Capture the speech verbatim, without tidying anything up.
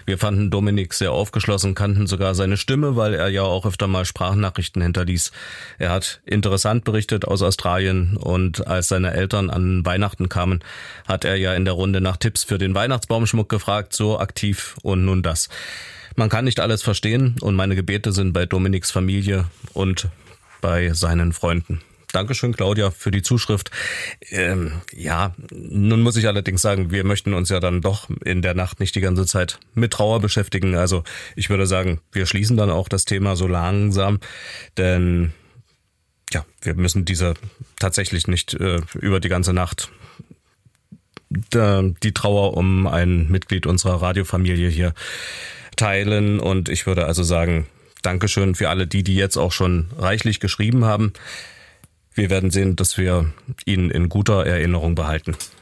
Wir fanden Dominik sehr aufgeschlossen, kannten sogar seine Stimme, weil er ja auch öfter mal Sprachnachrichten hinterließ. Er hat interessant berichtet aus Australien und als seine Eltern an Weihnachten kamen, hat er ja in der Runde nach Tipps für den Weihnachtsbaumschmuck gefragt, so aktiv und nun das. Man kann nicht alles verstehen und meine Gebete sind bei Dominiks Familie und bei seinen Freunden. Dankeschön, Claudia, für die Zuschrift. Ähm, ja, nun muss ich allerdings sagen, wir möchten uns ja dann doch in der Nacht nicht die ganze Zeit mit Trauer beschäftigen. Also ich würde sagen, wir schließen dann auch das Thema so langsam, denn ja, wir müssen diese tatsächlich nicht äh, über die ganze Nacht äh, die Trauer um ein Mitglied unserer Radiofamilie hier teilen. Und ich würde also sagen, Dankeschön für alle die, die jetzt auch schon reichlich geschrieben haben. Wir werden sehen, dass wir ihn in guter Erinnerung behalten.